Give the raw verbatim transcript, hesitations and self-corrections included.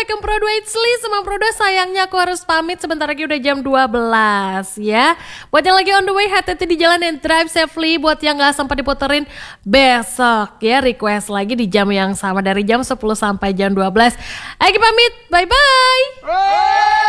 Welcome Pro dua Itsli. Semua Pro dua sayangnya aku harus pamit. Sebentar lagi udah jam dua belas ya. Buat yang lagi on the way, hati-hati di jalan dan drive safely. Buat yang gak sempat diputerin besok ya, request lagi di jam yang sama dari jam sepuluh sampai jam dua belas. Ayo pamit, bye-bye.